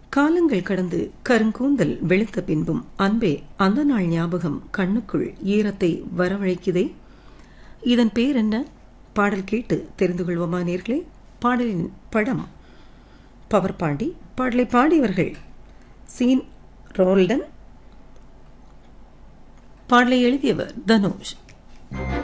காலங்கள் கடந்து கருங்கூந்தல் வெளுத்த பின்பும் அன்பே அந்த நாள் ஞாபகம் கண்ணுக்குள் ஈரத்தை வரவழைக்குதே. இதன் பேர் என்ன? பாடல் கேட்டு தெரிந்து கொள்வோமா நேர்களே? பாடலின் படம் பவர் பாண்டி. பாடலை பாடியவர்கள் சீன் ரோல்டன். பாடலை எழுதியவர் தனுஷ்.